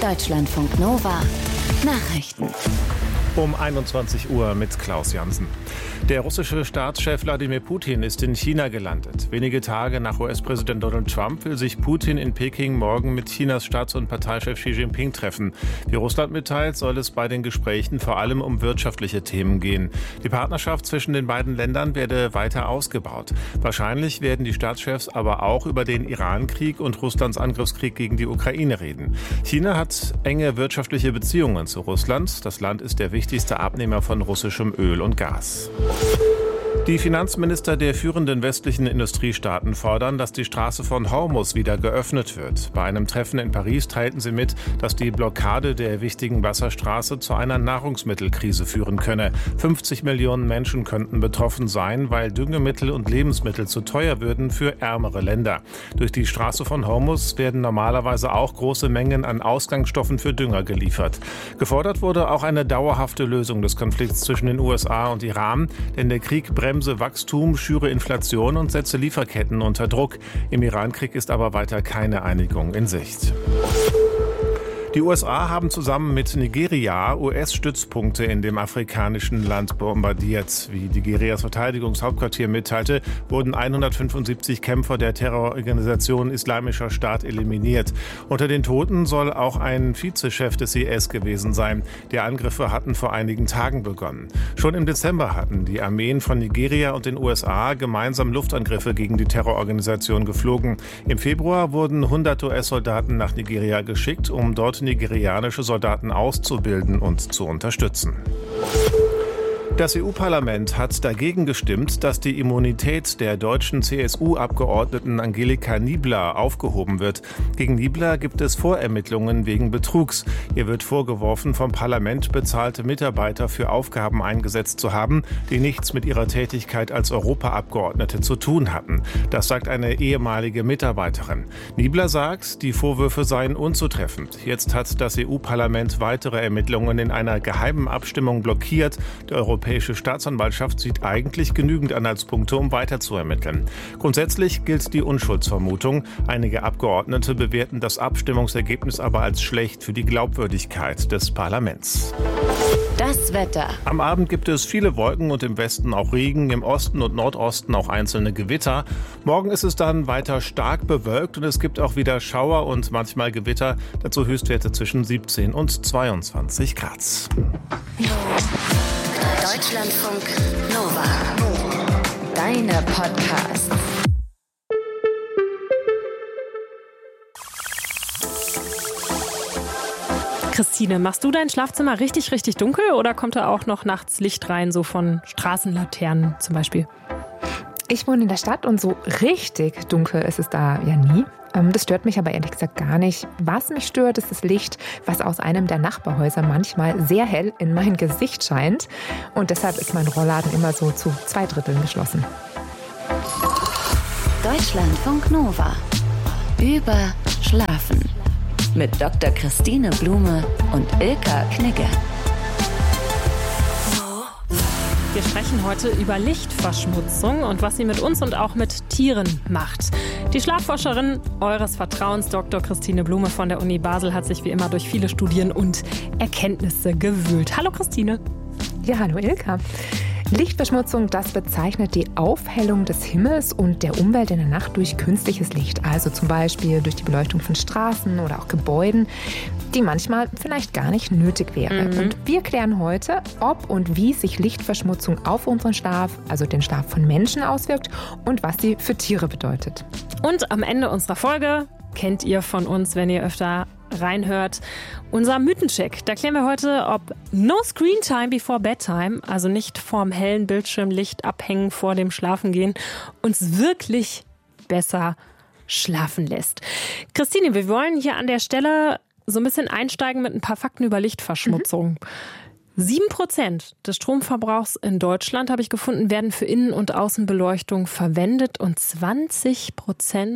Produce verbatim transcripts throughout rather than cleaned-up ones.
Deutschlandfunk Nova Nachrichten. Um einundzwanzig Uhr mit Klaus Jansen. Der russische Staatschef Wladimir Putin ist in China gelandet. Wenige Tage nach U S-Präsident Donald Trump will sich Putin in Peking morgen mit Chinas Staats- und Parteichef Xi Jinping treffen. Wie Russland mitteilt, soll es bei den Gesprächen vor allem um wirtschaftliche Themen gehen. Die Partnerschaft zwischen den beiden Ländern werde weiter ausgebaut. Wahrscheinlich werden die Staatschefs aber auch über den Iran-Krieg und Russlands Angriffskrieg gegen die Ukraine reden. China hat enge wirtschaftliche Beziehungen zu Russland. Das Land ist der wichtigste Abnehmer von russischem Öl und Gas. Die Finanzminister der führenden westlichen Industriestaaten fordern, dass die Straße von Hormuz wieder geöffnet wird. Bei einem Treffen in Paris teilten sie mit, dass die Blockade der wichtigen Wasserstraße zu einer Nahrungsmittelkrise führen könne. fünfzig Millionen Menschen könnten betroffen sein, weil Düngemittel und Lebensmittel zu teuer würden für ärmere Länder. Durch die Straße von Hormuz werden normalerweise auch große Mengen an Ausgangsstoffen für Dünger geliefert. Gefordert wurde auch eine dauerhafte Lösung des Konflikts zwischen den U S A und Iran, denn der Krieg bremse Wachstum, schüre Inflation und setze Lieferketten unter Druck. Im Iran-Krieg ist aber weiter keine Einigung in Sicht. Die U S A haben zusammen mit Nigeria U S-Stützpunkte in dem afrikanischen Land bombardiert. Wie Nigerias Verteidigungshauptquartier mitteilte, wurden hundertfünfundsiebzig Kämpfer der Terrororganisation Islamischer Staat eliminiert. Unter den Toten soll auch ein Vizechef des I S gewesen sein. Die Angriffe hatten vor einigen Tagen begonnen. Schon im Dezember hatten die Armeen von Nigeria und den U S A gemeinsam Luftangriffe gegen die Terrororganisation geflogen. Im Februar wurden hundert U S-Soldaten nach Nigeria geschickt, um dort nigerianische Soldaten auszubilden und zu unterstützen. Das E U-Parlament hat dagegen gestimmt, dass die Immunität der deutschen C S U-Abgeordneten Angelika Niebler aufgehoben wird. Gegen Niebler gibt es Vorermittlungen wegen Betrugs. Ihr wird vorgeworfen, vom Parlament bezahlte Mitarbeiter für Aufgaben eingesetzt zu haben, die nichts mit ihrer Tätigkeit als Europaabgeordnete zu tun hatten. Das sagt eine ehemalige Mitarbeiterin. Niebler sagt, die Vorwürfe seien unzutreffend. Jetzt hat das E U-Parlament weitere Ermittlungen in einer geheimen Abstimmung blockiert. Der Europäische Die Europäische Staatsanwaltschaft sieht eigentlich genügend Anhaltspunkte, um weiter zu ermitteln. Grundsätzlich gilt die Unschuldsvermutung. Einige Abgeordnete bewerten das Abstimmungsergebnis aber als schlecht für die Glaubwürdigkeit des Parlaments. Das Wetter. Am Abend gibt es viele Wolken und im Westen auch Regen, im Osten und Nordosten auch einzelne Gewitter. Morgen ist es dann weiter stark bewölkt und es gibt auch wieder Schauer und manchmal Gewitter. Dazu Höchstwerte zwischen siebzehn und zweiundzwanzig Grad. Deutschlandfunk Nova. Deine Podcasts. Christine, machst du dein Schlafzimmer richtig, richtig dunkel oder kommt da auch noch nachts Licht rein, so von Straßenlaternen zum Beispiel? Ich wohne in der Stadt und so richtig dunkel ist es da ja nie. Das stört mich aber ehrlich gesagt gar nicht. Was mich stört, ist das Licht, was aus einem der Nachbarhäuser manchmal sehr hell in mein Gesicht scheint. Und deshalb ist mein Rollladen immer so zu zwei Dritteln geschlossen. Deutschlandfunk Nova. Über Schlafen. Mit Doktor Christine Blume und Ilka Knigge. Wir sprechen heute über Lichtverschmutzung und was sie mit uns und auch mit Tieren macht. Die Schlafforscherin eures Vertrauens, Doktor Christine Blume von der Uni Basel, hat sich wie immer durch viele Studien und Erkenntnisse gewühlt. Hallo Christine. Ja, hallo Ilka. Lichtverschmutzung, das bezeichnet die Aufhellung des Himmels und der Umwelt in der Nacht durch künstliches Licht. Also zum Beispiel durch die Beleuchtung von Straßen oder auch Gebäuden, die manchmal vielleicht gar nicht nötig wäre. Mhm. Und wir klären heute, ob und wie sich Lichtverschmutzung auf unseren Schlaf, also den Schlaf von Menschen, auswirkt und was sie für Tiere bedeutet. Und am Ende unserer Folge kennt ihr von uns, wenn ihr öfter reinhört, unser Mythencheck. Da klären wir heute, ob No Screen Time before Bedtime, also nicht vorm hellen Bildschirmlicht abhängen vor dem Schlafengehen, uns wirklich besser schlafen lässt. Christine, wir wollen hier an der Stelle so ein bisschen einsteigen mit ein paar Fakten über Lichtverschmutzung. Mhm. Sieben Prozent des Stromverbrauchs in Deutschland, habe ich gefunden, werden für Innen- und Außenbeleuchtung verwendet und zwanzig Prozent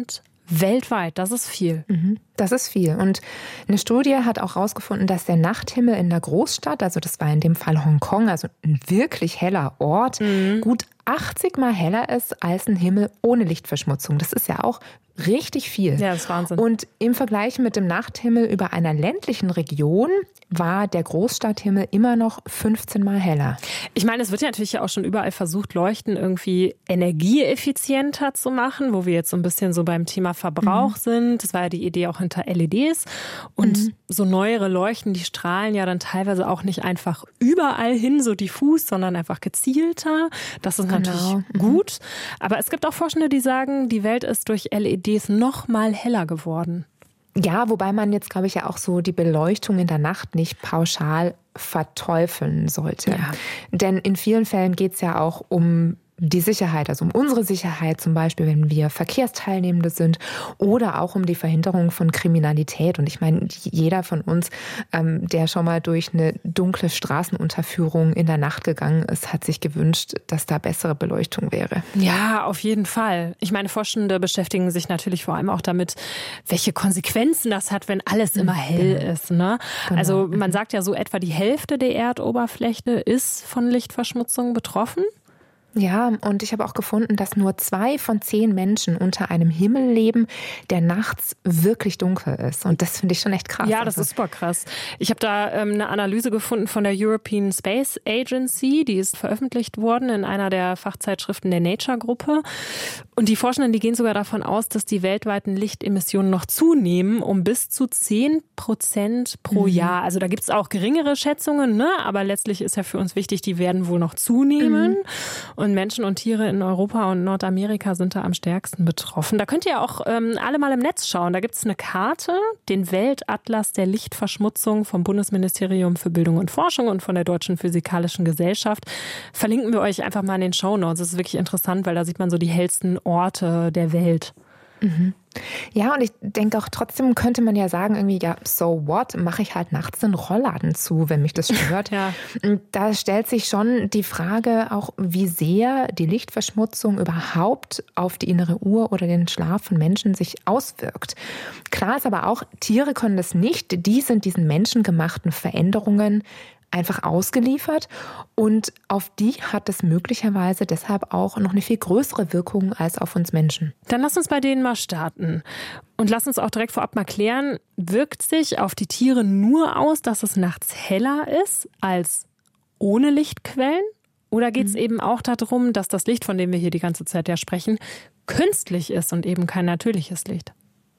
Weltweit, das ist viel. Mhm, das ist viel. Und eine Studie hat auch herausgefunden, dass der Nachthimmel in der Großstadt, also das war in dem Fall Hongkong, also ein wirklich heller Ort, mhm. gut achtzig Mal heller ist als ein Himmel ohne Lichtverschmutzung. Das ist ja auch richtig viel. Ja, das ist Wahnsinn. Und im Vergleich mit dem Nachthimmel über einer ländlichen Region war der Großstadthimmel immer noch fünfzehn Mal heller. Ich meine, es wird ja natürlich auch schon überall versucht, Leuchten irgendwie energieeffizienter zu machen, wo wir jetzt so ein bisschen so beim Thema Verbrauch mhm. sind. Das war ja die Idee auch hinter L E Ds. Und mhm. so neuere Leuchten, die strahlen ja dann teilweise auch nicht einfach überall hin, so diffus, sondern einfach gezielter. Das ist genau. natürlich mhm. gut. Aber es gibt auch Forschende, die sagen, die Welt ist durch L E Ds noch mal heller geworden. Ja, wobei man jetzt, glaube ich, ja auch so die Beleuchtung in der Nacht nicht pauschal verteufeln sollte. Ja. Denn in vielen Fällen geht es ja auch um die Sicherheit, also um unsere Sicherheit, zum Beispiel, wenn wir Verkehrsteilnehmende sind, oder auch um die Verhinderung von Kriminalität. Und ich meine, jeder von uns, ähm, der schon mal durch eine dunkle Straßenunterführung in der Nacht gegangen ist, hat sich gewünscht, dass da bessere Beleuchtung wäre. Ja, auf jeden Fall. Ich meine, Forschende beschäftigen sich natürlich vor allem auch damit, welche Konsequenzen das hat, wenn alles immer hell genau. ist. Ne? Genau. Also man sagt ja so, etwa die Hälfte der Erdoberfläche ist von Lichtverschmutzung betroffen. Ja, und ich habe auch gefunden, dass nur zwei von zehn Menschen unter einem Himmel leben, der nachts wirklich dunkel ist. Und das finde ich schon echt krass. Ja, das ist super krass. Ich habe da ähm, eine Analyse gefunden von der European Space Agency. Die ist veröffentlicht worden in einer der Fachzeitschriften der Nature-Gruppe. Und die Forschenden, die gehen sogar davon aus, dass die weltweiten Lichtemissionen noch zunehmen um bis zu zehn Prozent pro mhm. Jahr. Also da gibt es auch geringere Schätzungen, ne? Aber letztlich ist ja für uns wichtig, die werden wohl noch zunehmen. Mhm. Und Menschen und Tiere in Europa und Nordamerika sind da am stärksten betroffen. Da könnt ihr auch ähm, alle mal im Netz schauen. Da gibt es eine Karte, den Weltatlas der Lichtverschmutzung vom Bundesministerium für Bildung und Forschung und von der Deutschen Physikalischen Gesellschaft. Verlinken wir euch einfach mal in den Shownotes. Das ist wirklich interessant, weil da sieht man so die hellsten Orte der Welt. Mhm. Ja, und ich denke auch trotzdem könnte man ja sagen, irgendwie, ja, so what, mache ich halt nachts den Rollladen zu, wenn mich das stört. ja. Und da stellt sich schon die Frage auch, wie sehr die Lichtverschmutzung überhaupt auf die innere Uhr oder den Schlaf von Menschen sich auswirkt. Klar ist aber auch, Tiere können das nicht. Die sind diesen menschengemachten Veränderungen einfach ausgeliefert und auf die hat es möglicherweise deshalb auch noch eine viel größere Wirkung als auf uns Menschen. Dann lass uns bei denen mal starten und lass uns auch direkt vorab mal klären, wirkt sich auf die Tiere nur aus, dass es nachts heller ist als ohne Lichtquellen? Oder geht es mhm. eben auch darum, dass das Licht, von dem wir hier die ganze Zeit ja sprechen, künstlich ist und eben kein natürliches Licht?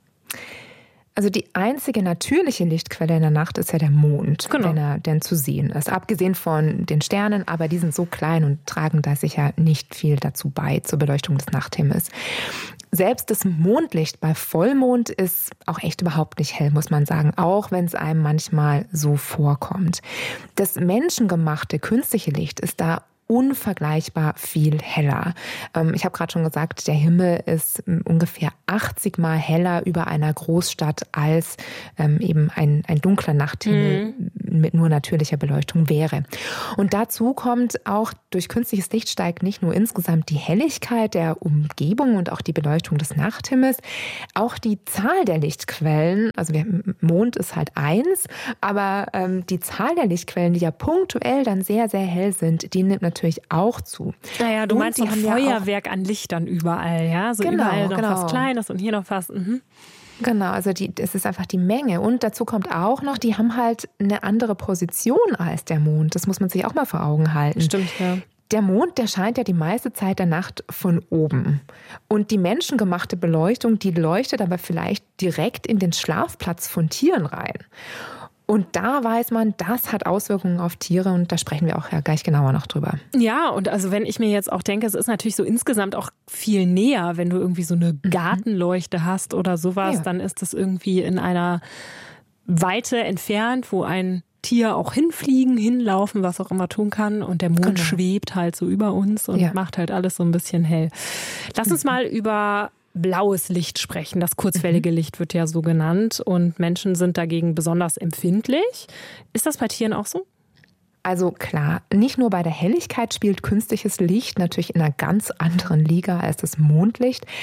Also die einzige natürliche Lichtquelle in der Nacht ist ja der Mond, genau. wenn er denn zu sehen ist. Abgesehen von den Sternen, aber die sind so klein und tragen da sicher nicht viel dazu bei zur Beleuchtung des Nachthimmels. Selbst das Mondlicht bei Vollmond ist auch echt überhaupt nicht hell, muss man sagen, auch wenn es einem manchmal so vorkommt. Das menschengemachte künstliche Licht ist da unvergleichbar viel heller. Ich habe gerade schon gesagt, der Himmel ist ungefähr achtzig Mal heller über einer Großstadt als eben ein, ein dunkler Nachthimmel mhm. mit nur natürlicher Beleuchtung wäre. Und dazu kommt auch, durch künstliches Licht steigt nicht nur insgesamt die Helligkeit der Umgebung und auch die Beleuchtung des Nachthimmels, auch die Zahl der Lichtquellen, also der Mond ist halt eins, aber ähm, die Zahl der Lichtquellen, die ja punktuell dann sehr, sehr hell sind, die nimmt natürlich auch zu. Naja, du und meinst so ein Feuerwerk ja an Lichtern überall, ja? So genau, überall noch genau. was Kleines und hier noch was. Mhm. Genau, also die, es ist einfach die Menge. Und dazu kommt auch noch, die haben halt eine andere Position als der Mond. Das muss man sich auch mal vor Augen halten. Stimmt, ja. Der Mond, der scheint ja die meiste Zeit der Nacht von oben. Und die menschengemachte Beleuchtung, die leuchtet aber vielleicht direkt in den Schlafplatz von Tieren rein. Und da weiß man, das hat Auswirkungen auf Tiere und da sprechen wir auch ja gleich genauer noch drüber. Ja, und also wenn ich mir jetzt auch denke, es ist natürlich so insgesamt auch viel näher, wenn du irgendwie so eine Gartenleuchte hast oder sowas, ja. dann ist das irgendwie in einer Weite entfernt, wo ein Tier auch hinfliegen, hinlaufen, was auch immer tun kann. Und der Mond genau. schwebt halt so über uns und ja. macht halt alles so ein bisschen hell. Lass uns mal über blaues Licht sprechen. Das kurzwellige mhm. Licht wird ja so genannt und Menschen sind dagegen besonders empfindlich. Ist das bei Tieren auch so? Also klar, nicht nur bei der Helligkeit spielt künstliches Licht natürlich in einer ganz anderen Liga als das Mondlicht.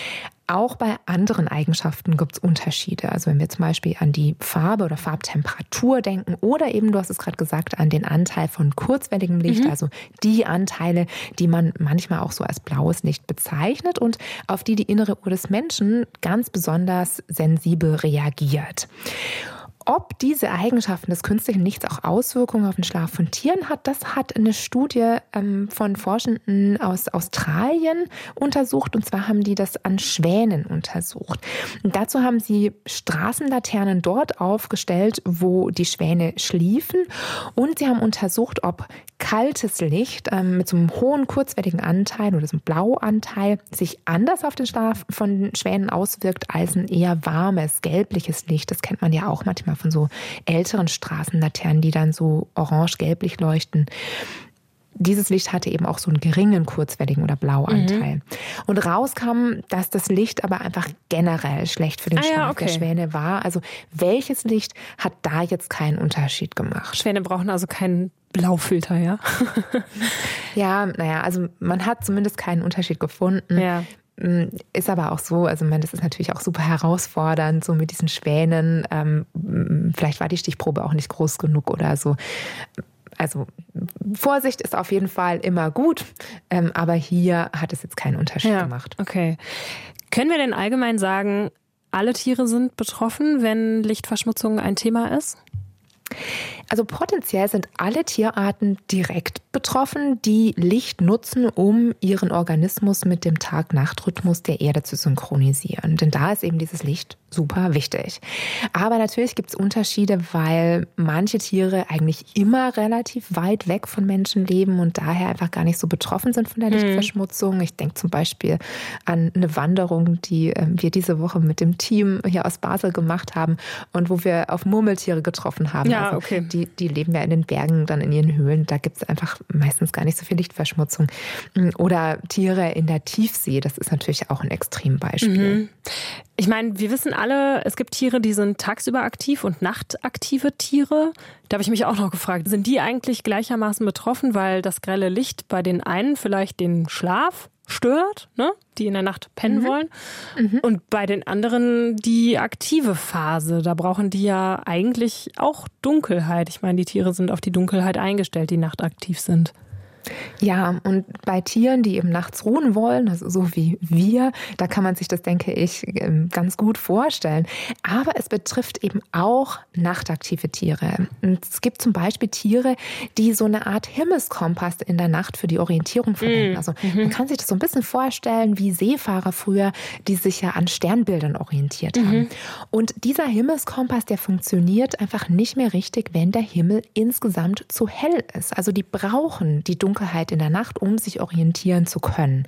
Auch bei anderen Eigenschaften gibt es Unterschiede. Also wenn wir zum Beispiel an die Farbe oder Farbtemperatur denken oder eben, du hast es gerade gesagt, an den Anteil von kurzwelligem Licht, mhm. also die Anteile, die man manchmal auch so als blaues Licht bezeichnet und auf die die innere Uhr des Menschen ganz besonders sensibel reagiert. Ob diese Eigenschaften des künstlichen Lichts auch Auswirkungen auf den Schlaf von Tieren hat, das hat eine Studie ähm, von Forschenden aus Australien untersucht. Und zwar haben die das an Schwänen untersucht. Und dazu haben sie Straßenlaternen dort aufgestellt, wo die Schwäne schliefen. Und sie haben untersucht, ob kaltes Licht ähm, mit so einem hohen kurzwelligen Anteil oder so einem Blauanteil sich anders auf den Schlaf von Schwänen auswirkt als ein eher warmes, gelbliches Licht. Das kennt man ja auch manchmal von so älteren Straßenlaternen, die dann so orange-gelblich leuchten. Dieses Licht hatte eben auch so einen geringen kurzwelligen oder Blauanteil. Mhm. Und rauskam, dass das Licht aber einfach generell schlecht für den ah, Schlaf ja, okay. der Schwäne war. Also welches Licht hat da jetzt keinen Unterschied gemacht? Schwäne brauchen also keinen Blaufilter, ja? Ja, naja, also man hat zumindest keinen Unterschied gefunden. Ja. Ist aber auch so, also ich meine, das ist natürlich auch super herausfordernd, so mit diesen Schwänen. Ähm, vielleicht war die Stichprobe auch nicht groß genug oder so. Also Vorsicht ist auf jeden Fall immer gut, ähm, aber hier hat es jetzt keinen Unterschied ja, gemacht. Okay. Können wir denn allgemein sagen, alle Tiere sind betroffen, wenn Lichtverschmutzung ein Thema ist? Also potenziell sind alle Tierarten direkt betroffen, die Licht nutzen, um ihren Organismus mit dem Tag-Nacht-Rhythmus der Erde zu synchronisieren. Denn da ist eben dieses Licht super wichtig. Aber natürlich gibt es Unterschiede, weil manche Tiere eigentlich immer relativ weit weg von Menschen leben und daher einfach gar nicht so betroffen sind von der Lichtverschmutzung. Ich denke zum Beispiel an eine Wanderung, die wir diese Woche mit dem Team hier aus Basel gemacht haben und wo wir auf Murmeltiere getroffen haben. Ja, also okay. Die, die leben ja in den Bergen, dann in ihren Höhlen. Da gibt es einfach meistens gar nicht so viel Lichtverschmutzung. Oder Tiere in der Tiefsee, das ist natürlich auch ein Extrembeispiel. Mhm. Ich meine, wir wissen alle, es gibt Tiere, die sind tagsüber aktiv und nachtaktive Tiere. Da habe ich mich auch noch gefragt, sind die eigentlich gleichermaßen betroffen, weil das grelle Licht bei den einen vielleicht den Schlaf stört, ne? Die in der Nacht pennen mhm. wollen. Mhm. Und bei den anderen die aktive Phase. Da brauchen die ja eigentlich auch Dunkelheit. Ich meine, die Tiere sind auf die Dunkelheit eingestellt, die nachtaktiv sind. Ja, und bei Tieren, die eben nachts ruhen wollen, also so wie wir, da kann man sich das, denke ich, ganz gut vorstellen. Aber es betrifft eben auch nachtaktive Tiere. Und es gibt zum Beispiel Tiere, die so eine Art Himmelskompass in der Nacht für die Orientierung verwenden. Also man kann sich das so ein bisschen vorstellen wie Seefahrer früher, die sich ja an Sternbildern orientiert haben. Mhm. Und dieser Himmelskompass, der funktioniert einfach nicht mehr richtig, wenn der Himmel insgesamt zu hell ist. Also die brauchen die Dunkelheit in der Nacht, um sich orientieren zu können.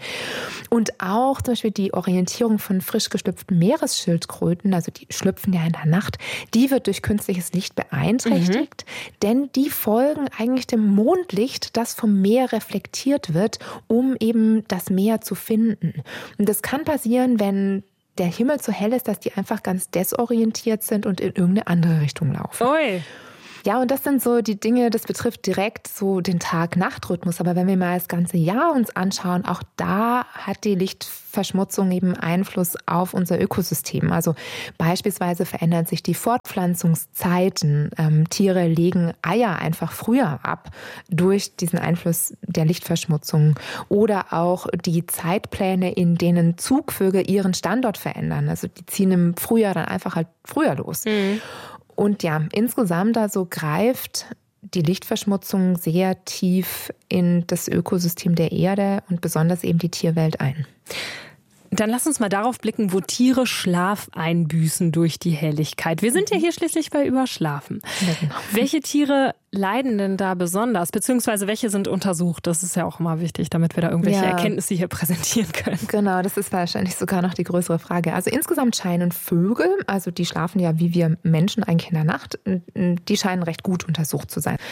Und auch zum Beispiel die Orientierung von frisch geschlüpften Meeresschildkröten, also die schlüpfen ja in der Nacht, die wird durch künstliches Licht beeinträchtigt, mhm. denn die folgen eigentlich dem Mondlicht, das vom Meer reflektiert wird, um eben das Meer zu finden. Und das kann passieren, wenn der Himmel zu hell ist, dass die einfach ganz desorientiert sind und in irgendeine andere Richtung laufen. Ui. Ja, und das sind so die Dinge, das betrifft direkt so den Tag-Nacht-Rhythmus. Aber wenn wir mal das ganze Jahr uns anschauen, auch da hat die Lichtverschmutzung eben Einfluss auf unser Ökosystem. Also beispielsweise verändern sich die Fortpflanzungszeiten. Ähm, Tiere legen Eier einfach früher ab durch diesen Einfluss der Lichtverschmutzung. Oder auch die Zeitpläne, in denen Zugvögel ihren Standort verändern. Also die ziehen im Frühjahr dann einfach halt früher los. Mhm. Und ja, insgesamt also greift die Lichtverschmutzung sehr tief in das Ökosystem der Erde und besonders eben die Tierwelt ein. Dann lass uns mal darauf blicken, wo Tiere Schlaf einbüßen durch die Helligkeit. Wir sind ja hier schließlich bei Überschlafen. Ja, genau. Welche Tiere leiden denn da besonders? Beziehungsweise welche sind untersucht? Das ist ja auch immer wichtig, damit wir da irgendwelche ja. Erkenntnisse hier präsentieren können. Genau, das ist wahrscheinlich sogar noch die größere Frage. Also insgesamt scheinen Vögel, also die schlafen ja wie wir Menschen eigentlich in der Nacht, die scheinen recht gut untersucht zu sein.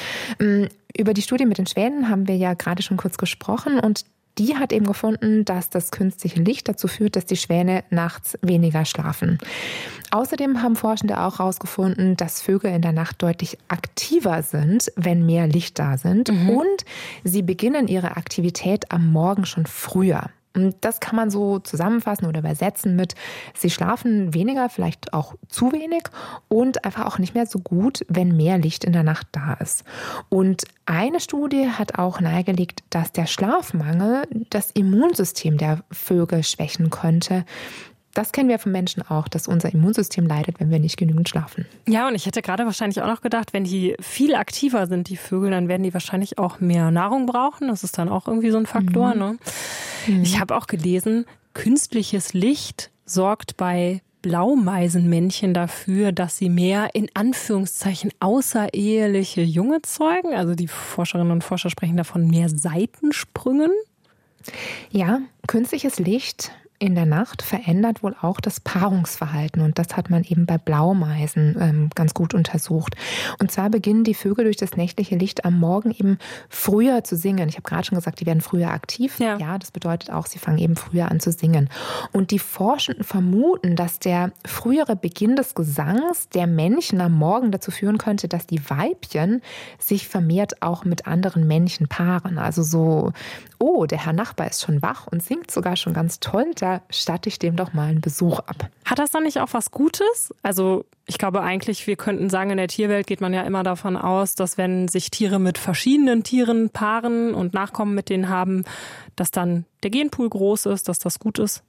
Über die Studie mit den Schwänen haben wir ja gerade schon kurz gesprochen und die hat eben gefunden, dass das künstliche Licht dazu führt, dass die Schwäne nachts weniger schlafen. Außerdem haben Forschende auch herausgefunden, dass Vögel in der Nacht deutlich aktiver sind, wenn mehr Licht da sind. Mhm. Und sie beginnen ihre Aktivität am Morgen schon früher. Und das kann man so zusammenfassen oder übersetzen mit, sie schlafen weniger, vielleicht auch zu wenig und einfach auch nicht mehr so gut, wenn mehr Licht in der Nacht da ist. Und eine Studie hat auch nahegelegt, dass der Schlafmangel das Immunsystem der Vögel schwächen könnte. Das kennen wir von Menschen auch, dass unser Immunsystem leidet, wenn wir nicht genügend schlafen. Ja, und ich hätte gerade wahrscheinlich auch noch gedacht, wenn die viel aktiver sind, die Vögel, dann werden die wahrscheinlich auch mehr Nahrung brauchen. Das ist dann auch irgendwie so ein Faktor. Mhm. Ne? Mhm. Ich habe auch gelesen, künstliches Licht sorgt bei Blaumeisenmännchen dafür, dass sie mehr in Anführungszeichen außereheliche Junge zeugen. Also die Forscherinnen und Forscher sprechen davon mehr Seitensprüngen. Ja, künstliches Licht in der Nacht verändert wohl auch das Paarungsverhalten und das hat man eben bei Blaumeisen ähm, ganz gut untersucht. Und zwar beginnen die Vögel durch das nächtliche Licht am Morgen eben früher zu singen. Ich habe gerade schon gesagt, die werden früher aktiv. Ja. ja, das bedeutet auch, sie fangen eben früher an zu singen. Und die Forschenden vermuten, dass der frühere Beginn des Gesangs der Männchen am Morgen dazu führen könnte, dass die Weibchen sich vermehrt auch mit anderen Männchen paaren. Also so, oh, der Herr Nachbar ist schon wach und singt sogar schon ganz toll. Da statte ich dem doch mal einen Besuch ab. Hat das dann nicht auch was Gutes? Also ich glaube eigentlich, wir könnten sagen, in der Tierwelt geht man ja immer davon aus, dass wenn sich Tiere mit verschiedenen Tieren paaren und Nachkommen mit denen haben, dass dann der Genpool groß ist, dass das gut ist.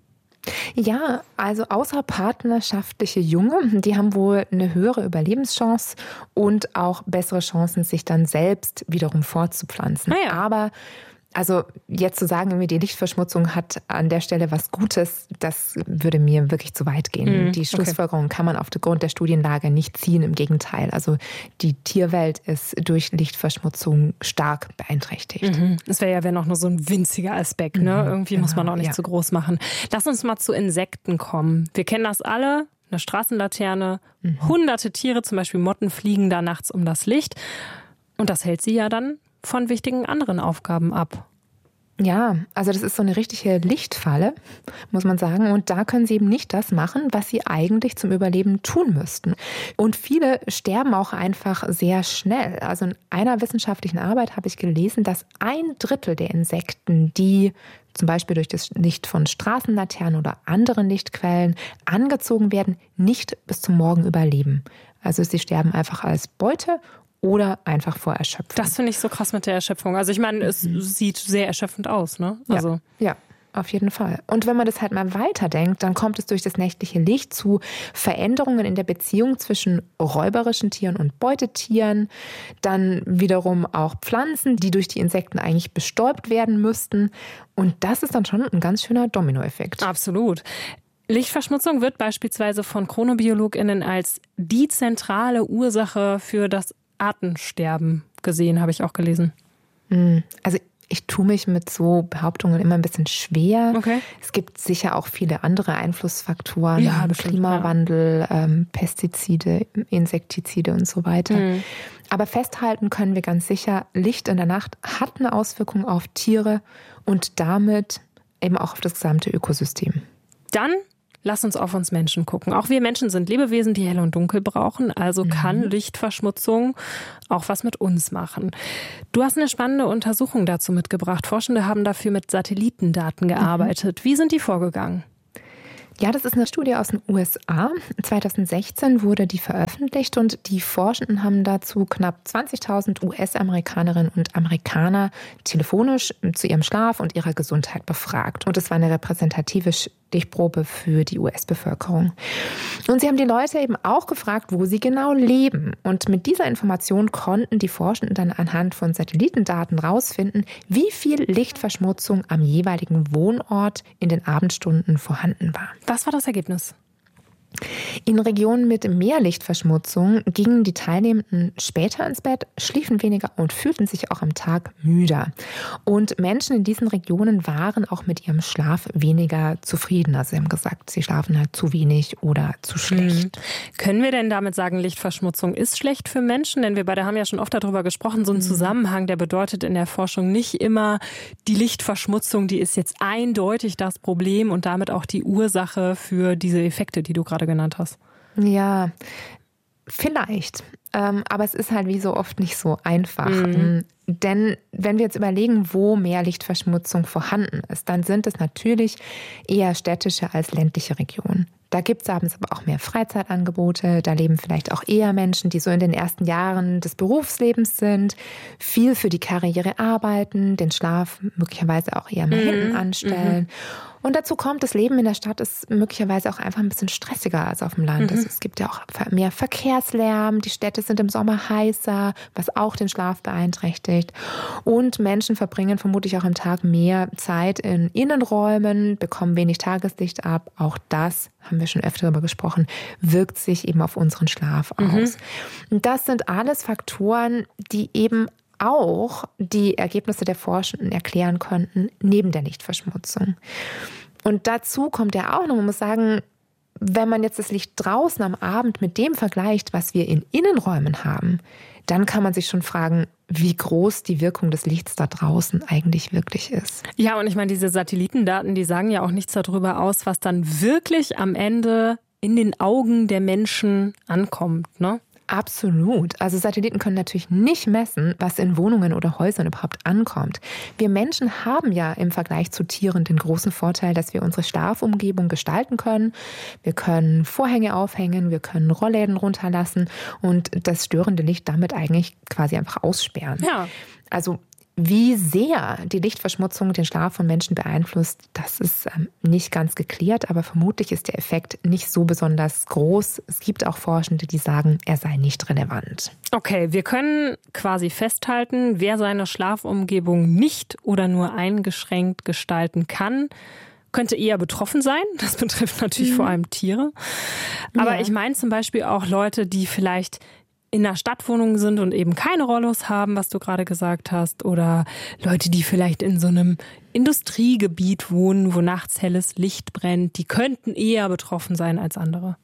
Ja, also außerpartnerschaftliche Junge, die haben wohl eine höhere Überlebenschance und auch bessere Chancen, sich dann selbst wiederum fortzupflanzen. Ah ja. Aber also jetzt zu sagen, die Lichtverschmutzung hat an der Stelle was Gutes, das würde mir wirklich zu weit gehen. Mm, die Schlussfolgerung okay. kann man aufgrund der Studienlage nicht ziehen, im Gegenteil. Also die Tierwelt ist durch Lichtverschmutzung stark beeinträchtigt. Mhm. Das wäre ja wär noch nur so ein winziger Aspekt. Ne? Mhm, Irgendwie genau, muss man auch nicht ja. zu groß machen. Lass uns mal zu Insekten kommen. Wir kennen das alle. Eine Straßenlaterne, mhm. hunderte Tiere, zum Beispiel Motten, fliegen da nachts um das Licht. Und das hält sie ja dann von wichtigen anderen Aufgaben ab. Ja, also das ist so eine richtige Lichtfalle, muss man sagen. Und da können sie eben nicht das machen, was sie eigentlich zum Überleben tun müssten. Und viele sterben auch einfach sehr schnell. Also in einer wissenschaftlichen Arbeit habe ich gelesen, dass ein Drittel der Insekten, die zum Beispiel durch das Licht von Straßenlaternen oder anderen Lichtquellen angezogen werden, nicht bis zum Morgen überleben. Also sie sterben einfach als Beute oder einfach vor Erschöpfung. Das finde ich so krass mit der Erschöpfung. Also ich meine, es mhm. sieht sehr erschöpfend aus, ne? Also ja, ja, auf jeden Fall. Und wenn man das halt mal weiterdenkt, dann kommt es durch das nächtliche Licht zu Veränderungen in der Beziehung zwischen räuberischen Tieren und Beutetieren. Dann wiederum auch Pflanzen, die durch die Insekten eigentlich bestäubt werden müssten. Und das ist dann schon ein ganz schöner Dominoeffekt. Absolut. Lichtverschmutzung wird beispielsweise von ChronobiologInnen als die zentrale Ursache für das Artensterben gesehen, habe ich auch gelesen. Also ich tue mich mit so Behauptungen immer ein bisschen schwer. Okay. Es gibt sicher auch viele andere Einflussfaktoren, ja, bestimmt, Klimawandel, ja. ähm, Pestizide, Insektizide und so weiter. Mhm. Aber festhalten können wir ganz sicher, Licht in der Nacht hat eine Auswirkung auf Tiere und damit eben auch auf das gesamte Ökosystem. Dann lass uns auf uns Menschen gucken. Auch wir Menschen sind Lebewesen, die hell und dunkel brauchen. Also kann mhm. Lichtverschmutzung auch was mit uns machen. Du hast eine spannende Untersuchung dazu mitgebracht. Forschende haben dafür mit Satellitendaten gearbeitet. Mhm. Wie sind die vorgegangen? Ja, das ist eine Studie aus den U S A. zwanzig sechzehn wurde die veröffentlicht und die Forschenden haben dazu knapp zwanzigtausend U S-Amerikanerinnen und Amerikaner telefonisch zu ihrem Schlaf und ihrer Gesundheit befragt. Und es war eine repräsentative Stichprobe für die U S-Bevölkerung. Und sie haben die Leute eben auch gefragt, wo sie genau leben. Und mit dieser Information konnten die Forschenden dann anhand von Satellitendaten rausfinden, wie viel Lichtverschmutzung am jeweiligen Wohnort in den Abendstunden vorhanden war. Was war das Ergebnis? In Regionen mit mehr Lichtverschmutzung gingen die Teilnehmenden später ins Bett, schliefen weniger und fühlten sich auch am Tag müder. Und Menschen in diesen Regionen waren auch mit ihrem Schlaf weniger zufrieden. Also sie haben gesagt, sie schlafen halt zu wenig oder zu schlecht. Mhm. Können wir denn damit sagen, Lichtverschmutzung ist schlecht für Menschen? Denn wir beide haben ja schon oft darüber gesprochen, so ein Zusammenhang, der bedeutet in der Forschung nicht immer, die Lichtverschmutzung, die ist jetzt eindeutig das Problem und damit auch die Ursache für diese Effekte, die du gerade genannt hast. Ja, vielleicht. ähm, aber es ist halt wie so oft nicht so einfach. Mhm. Denn wenn wir jetzt überlegen, wo mehr Lichtverschmutzung vorhanden ist, dann sind es natürlich eher städtische als ländliche Regionen. Da gibt es abends aber auch mehr Freizeitangebote. Da leben vielleicht auch eher Menschen, die so in den ersten Jahren des Berufslebens sind, viel für die Karriere arbeiten, den Schlaf möglicherweise auch eher mal Mhm. hinten anstellen. Mhm. Und dazu kommt, das Leben in der Stadt ist möglicherweise auch einfach ein bisschen stressiger als auf dem Land. Mhm. Also es gibt ja auch mehr Verkehrslärm, die Städte sind im Sommer heißer, was auch den Schlaf beeinträchtigt. Und Menschen verbringen vermutlich auch am Tag mehr Zeit in Innenräumen, bekommen wenig Tageslicht ab. Auch das, haben wir schon öfter darüber gesprochen, wirkt sich eben auf unseren Schlaf aus. Mhm. Und das sind alles Faktoren, die eben auch die Ergebnisse der Forschenden erklären könnten, neben der Lichtverschmutzung. Und dazu kommt ja auch noch, man muss sagen, wenn man jetzt das Licht draußen am Abend mit dem vergleicht, was wir in Innenräumen haben, dann kann man sich schon fragen, wie groß die Wirkung des Lichts da draußen eigentlich wirklich ist. Ja, und ich meine, diese Satellitendaten, die sagen ja auch nichts darüber aus, was dann wirklich am Ende in den Augen der Menschen ankommt, ne? Absolut. Also Satelliten können natürlich nicht messen, was in Wohnungen oder Häusern überhaupt ankommt. Wir Menschen haben ja im Vergleich zu Tieren den großen Vorteil, dass wir unsere Schlafumgebung gestalten können. Wir können Vorhänge aufhängen, wir können Rollläden runterlassen und das störende Licht damit eigentlich quasi einfach aussperren. Ja. Also wie sehr die Lichtverschmutzung den Schlaf von Menschen beeinflusst, das ist ähm, nicht ganz geklärt, aber vermutlich ist der Effekt nicht so besonders groß. Es gibt auch Forschende, die sagen, er sei nicht relevant. Okay, wir können quasi festhalten, wer seine Schlafumgebung nicht oder nur eingeschränkt gestalten kann, könnte eher betroffen sein. Das betrifft natürlich mhm. vor allem Tiere. Aber ja. ich meine zum Beispiel auch Leute, die vielleicht in einer Stadtwohnung sind und eben keine Rollos haben, was du gerade gesagt hast, oder Leute, die vielleicht in so einem Industriegebiet wohnen, wo nachts helles Licht brennt, die könnten eher betroffen sein als andere.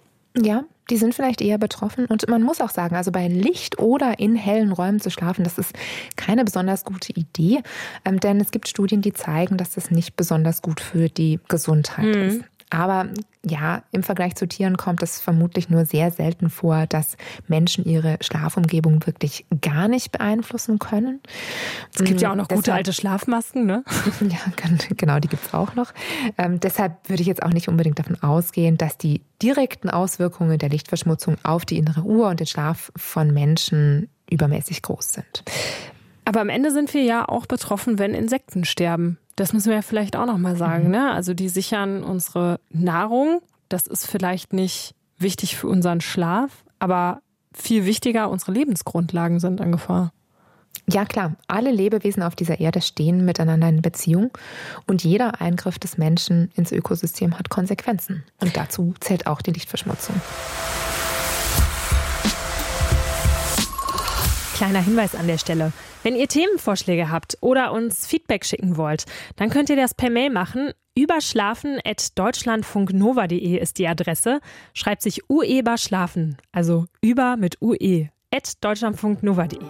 Ja, die sind vielleicht eher betroffen. Und man muss auch sagen, also bei Licht oder in hellen Räumen zu schlafen, das ist keine besonders gute Idee. Ähm, denn es gibt Studien, die zeigen, dass das nicht besonders gut für die Gesundheit mhm. ist. Aber ja, im Vergleich zu Tieren kommt es vermutlich nur sehr selten vor, dass Menschen ihre Schlafumgebung wirklich gar nicht beeinflussen können. Es gibt ja auch noch deshalb, gute alte Schlafmasken, ne? Ja, genau, die gibt es auch noch. Ähm, deshalb würde ich jetzt auch nicht unbedingt davon ausgehen, dass die direkten Auswirkungen der Lichtverschmutzung auf die innere Uhr und den Schlaf von Menschen übermäßig groß sind. Aber am Ende sind wir ja auch betroffen, wenn Insekten sterben. Das müssen wir ja vielleicht auch noch mal sagen, mhm. ne? Also die sichern unsere Nahrung. Das ist vielleicht nicht wichtig für unseren Schlaf, aber viel wichtiger, unsere Lebensgrundlagen sind in Gefahr. Ja klar, alle Lebewesen auf dieser Erde stehen miteinander in Beziehung und jeder Eingriff des Menschen ins Ökosystem hat Konsequenzen. Und dazu zählt auch die Lichtverschmutzung. Kleiner Hinweis an der Stelle. Wenn ihr Themenvorschläge habt oder uns Feedback schicken wollt, dann könnt ihr das per Mail machen. überschlafen at deutschlandfunknova punkt de ist die Adresse. Schreibt sich ueberschlafen, also über mit ue, at deutschlandfunknova punkt de.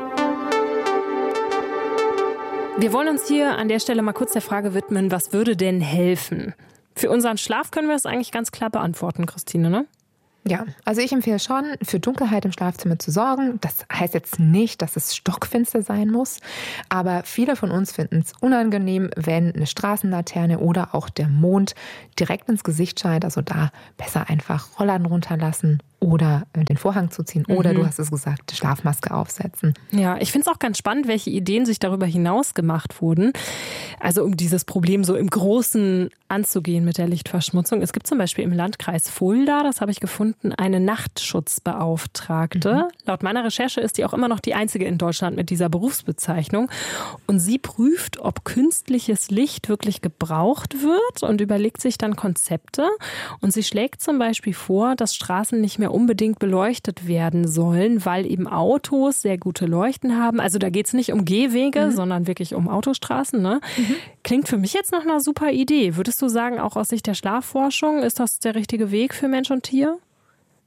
Wir wollen uns hier an der Stelle mal kurz der Frage widmen, was würde denn helfen? Für unseren Schlaf können wir das eigentlich ganz klar beantworten, Christine, ne? Ja, also ich empfehle schon, für Dunkelheit im Schlafzimmer zu sorgen. Das heißt jetzt nicht, dass es stockfinster sein muss, aber viele von uns finden es unangenehm, wenn eine Straßenlaterne oder auch der Mond direkt ins Gesicht scheint. Also da besser einfach Rollladen runterlassen oder den Vorhang zuziehen oder, mhm. du hast es gesagt, Schlafmaske aufsetzen. Ja, ich finde es auch ganz spannend, welche Ideen sich darüber hinaus gemacht wurden. Also um dieses Problem so im Großen anzugehen mit der Lichtverschmutzung. Es gibt zum Beispiel im Landkreis Fulda, das habe ich gefunden, eine Nachtschutzbeauftragte. Mhm. Laut meiner Recherche ist die auch immer noch die einzige in Deutschland mit dieser Berufsbezeichnung. Und sie prüft, ob künstliches Licht wirklich gebraucht wird und überlegt sich dann Konzepte. Und sie schlägt zum Beispiel vor, dass Straßen nicht mehr unbedingt beleuchtet werden sollen, weil eben Autos sehr gute Leuchten haben. Also da geht es nicht um Gehwege, mhm. sondern wirklich um Autostraßen. Ne? Mhm. Klingt für mich jetzt nach einer super Idee. Würdest du sagen, auch aus Sicht der Schlafforschung, ist das der richtige Weg für Mensch und Tier?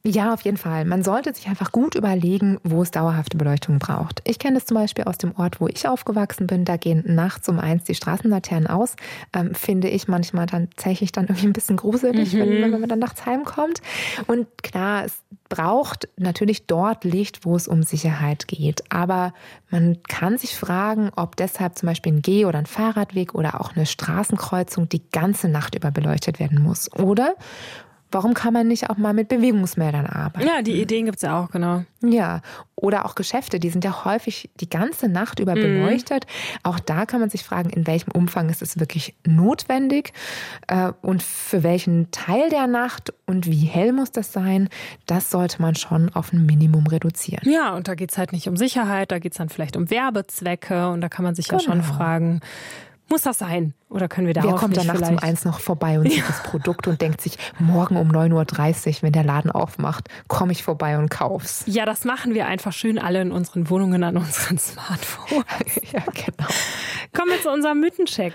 Ja, auf jeden Fall. Man sollte sich einfach gut überlegen, wo es dauerhafte Beleuchtung braucht. Ich kenne das zum Beispiel aus dem Ort, wo ich aufgewachsen bin. Da gehen nachts um eins die Straßenlaternen aus. Ähm, finde ich manchmal tatsächlich dann irgendwie ein bisschen gruselig, mhm. wenn, wenn man dann nachts heimkommt. Und klar, es braucht natürlich dort Licht, wo es um Sicherheit geht. Aber man kann sich fragen, ob deshalb zum Beispiel ein Geh- oder ein Fahrradweg oder auch eine Straßenkreuzung die ganze Nacht über beleuchtet werden muss. Oder warum kann man nicht auch mal mit Bewegungsmeldern arbeiten? Ja, die Ideen gibt es ja auch, genau. Ja, oder auch Geschäfte, die sind ja häufig die ganze Nacht über beleuchtet. Mhm. Auch da kann man sich fragen, in welchem Umfang ist es wirklich notwendig und für welchen Teil der Nacht und wie hell muss das sein, das sollte man schon auf ein Minimum reduzieren. Ja, und da geht es halt nicht um Sicherheit, da geht es dann vielleicht um Werbezwecke und da kann man sich genau. ja schon fragen, muss das sein? Oder können wir da Wer auch kommt nicht dann nachts um eins noch vorbei und sieht ja. das Produkt und denkt sich, morgen um neun Uhr dreißig, wenn der Laden aufmacht, komme ich vorbei und kauf's. Ja, das machen wir einfach schön alle in unseren Wohnungen an unseren Smartphones. Ja, genau. Kommen wir zu unserem Mythencheck.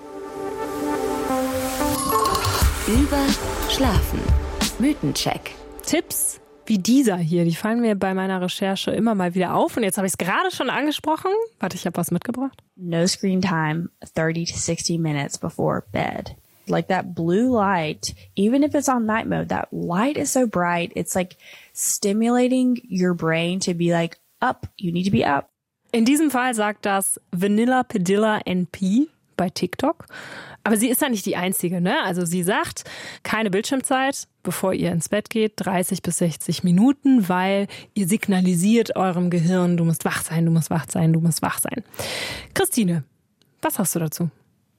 Überschlafen. Mythencheck. Tipps wie dieser hier, die fallen mir bei meiner Recherche immer mal wieder auf. Und jetzt habe ich es gerade schon angesprochen. Warte, ich habe was mitgebracht. No screen time thirty to sixty minutes before bed. Like that blue light, even if it's on night mode, that light is so bright. It's like stimulating your brain to be like, up, you need to be up. In diesem Fall sagt das Vanilla Padilla N P bei TikTok. Aber sie ist ja nicht die Einzige, ne? Also sie sagt, keine Bildschirmzeit, bevor ihr ins Bett geht, dreißig bis sechzig Minuten, weil ihr signalisiert eurem Gehirn, du musst wach sein, du musst wach sein, du musst wach sein. Christine, was hast du dazu?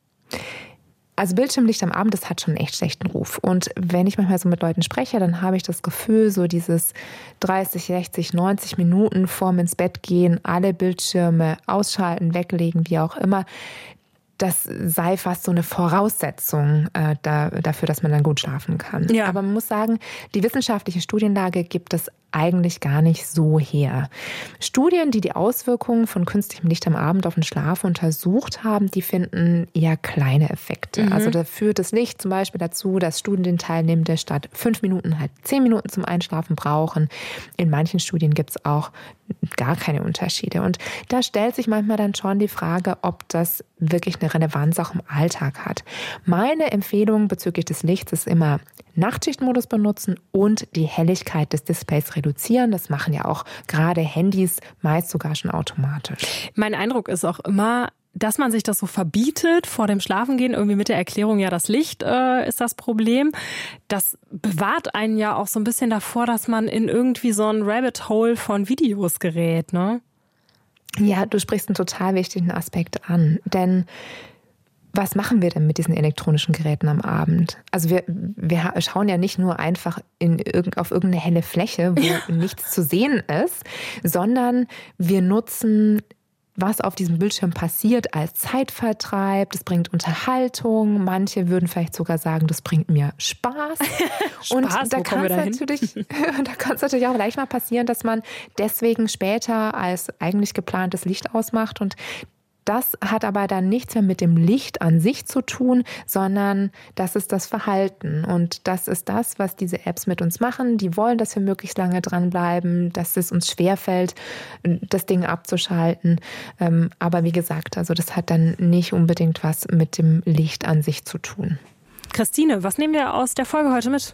Also Bildschirmlicht am Abend, das hat schon einen echt schlechten Ruf. Und wenn ich manchmal so mit Leuten spreche, dann habe ich das Gefühl, so dieses dreißig, sechzig, neunzig Minuten vorm ins Bett gehen, alle Bildschirme ausschalten, weglegen, wie auch immer, das sei fast so eine Voraussetzung äh, da, dafür, dass man dann gut schlafen kann. Ja. Aber man muss sagen, die wissenschaftliche Studienlage gibt es eigentlich gar nicht so her. Studien, die die Auswirkungen von künstlichem Licht am Abend auf den Schlaf untersucht haben, die finden eher kleine Effekte. Mhm. Also da führt das Licht zum Beispiel dazu, dass Studienteilnehmende statt fünf Minuten halt zehn Minuten zum Einschlafen brauchen. In manchen Studien gibt es auch gar keine Unterschiede. Und da stellt sich manchmal dann schon die Frage, ob das wirklich eine Relevanz auch im Alltag hat. Meine Empfehlung bezüglich des Lichts ist immer Nachtschichtmodus benutzen und die Helligkeit des Displays reduzieren. Das machen ja auch gerade Handys meist sogar schon automatisch. Mein Eindruck ist auch immer, dass man sich das so verbietet vor dem Schlafengehen, irgendwie mit der Erklärung, ja, das Licht äh, ist das Problem. Das bewahrt einen ja auch so ein bisschen davor, dass man in irgendwie so ein Rabbit Hole von Videos gerät, ne? Ja, du sprichst einen total wichtigen Aspekt an, denn was machen wir denn mit diesen elektronischen Geräten am Abend? Also wir, wir schauen ja nicht nur einfach in irgend, auf irgendeine helle Fläche, wo ja. nichts zu sehen ist, sondern wir nutzen, was auf diesem Bildschirm passiert, als Zeitvertreib. Das bringt Unterhaltung. Manche würden vielleicht sogar sagen, das bringt mir Spaß. Spaß, und da wo kann es natürlich, da kann es natürlich auch leicht mal passieren, dass man deswegen später als eigentlich geplantes Licht ausmacht. Und das hat aber dann nichts mehr mit dem Licht an sich zu tun, sondern das ist das Verhalten. Und das ist das, was diese Apps mit uns machen. Die wollen, dass wir möglichst lange dranbleiben, dass es uns schwerfällt, das Ding abzuschalten. Aber wie gesagt, also das hat dann nicht unbedingt was mit dem Licht an sich zu tun. Christine, was nehmen wir aus der Folge heute mit?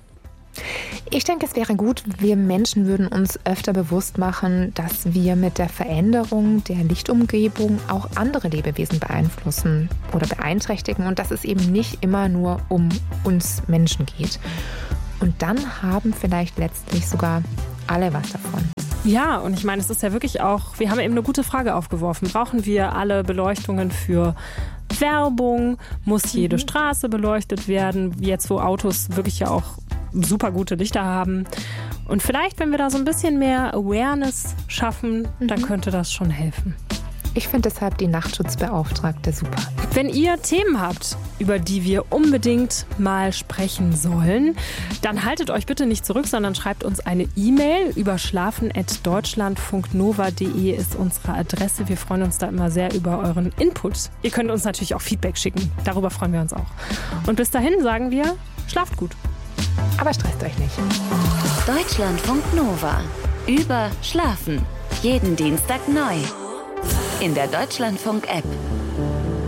Ich denke, es wäre gut, wir Menschen würden uns öfter bewusst machen, dass wir mit der Veränderung der Lichtumgebung auch andere Lebewesen beeinflussen oder beeinträchtigen und dass es eben nicht immer nur um uns Menschen geht. Und dann haben vielleicht letztlich sogar alle was davon. Ja, und ich meine, es ist ja wirklich auch, wir haben eben eine gute Frage aufgeworfen. Brauchen wir alle Beleuchtungen für Werbung? Muss jede mhm. Straße beleuchtet werden? Jetzt, wo Autos wirklich ja auch super gute Lichter haben. Und vielleicht, wenn wir da so ein bisschen mehr Awareness schaffen, mhm. dann könnte das schon helfen. Ich finde deshalb die Nachtschutzbeauftragte super. Wenn ihr Themen habt, über die wir unbedingt mal sprechen sollen, dann haltet euch bitte nicht zurück, sondern schreibt uns eine E-Mail. Überschlafen at deutschlandfunknova punkt de ist unsere Adresse. Wir freuen uns da immer sehr über euren Input. Ihr könnt uns natürlich auch Feedback schicken. Darüber freuen wir uns auch. Und bis dahin sagen wir, schlaft gut. Aber stresst euch nicht. Deutschlandfunk Nova. Über Schlafen. Jeden Dienstag neu. In der Deutschlandfunk-App.